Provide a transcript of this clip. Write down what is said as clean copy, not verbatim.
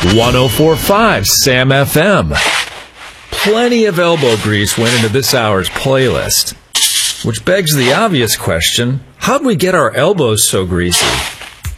104.5 Sam FM. Plenty of elbow grease went into this hour's playlist, which begs the obvious question, how'd we get our elbows so greasy?